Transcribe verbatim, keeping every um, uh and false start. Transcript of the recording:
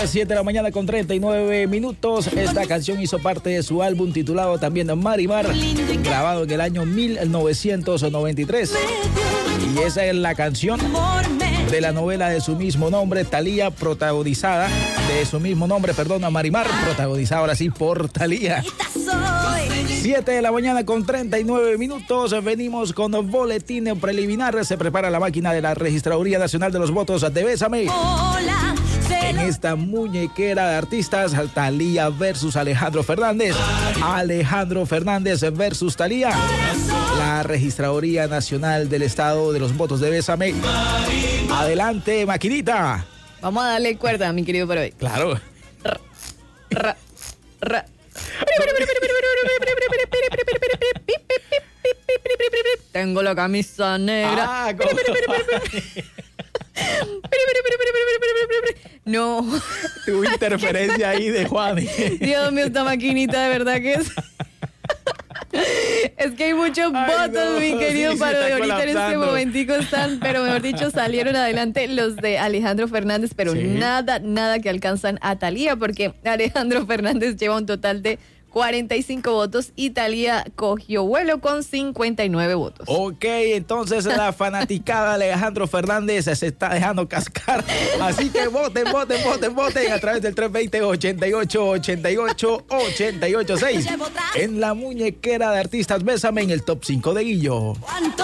siete de la mañana con treinta y nueve minutos. Esta canción hizo parte de su álbum titulado también Marimar, grabado en el año mil novecientos noventa y tres. Y esa es la canción de la novela de su mismo nombre, Thalía, protagonizada de su mismo nombre, perdón, Marimar, protagonizada ahora sí por Thalía. siete de la mañana con treinta y nueve minutos. Venimos con boletín preliminar. Se prepara la máquina de la Registraduría Nacional de los Votos de Bésame. En esta muñequera de artistas, Thalía versus Alejandro Fernández. Alejandro Fernández versus Thalía. La Registraduría Nacional del Estado de los Votos de Bésame. Adelante, maquinita. Vamos a darle cuerda, mi querido Paroy. Claro. Ra, ra, ra. Tengo la camisa negra. Ah, no. Tuvo interferencia ahí de Juan. Dios mío, esta maquinita de verdad que es. Es que hay muchos Ay, votos, no, mi querido sí, Paroy. está Ahorita en este colapsando. momentico están, pero mejor dicho, salieron adelante los de Alejandro Fernández, pero Sí. nada, nada que alcanzan a Thalía, porque Alejandro Fernández lleva un total de cuarenta y cinco votos y Thalía cogió vuelo con cincuenta y nueve votos. Ok, entonces la fanaticada de Alejandro Fernández se está dejando cascar. Así que voten, voten, voten, voten a través del tres dos cero, ochenta y ocho, ochenta y ocho, ochenta y ocho seis. En la muñequera de artistas Bésame en el top cinco de Guillo.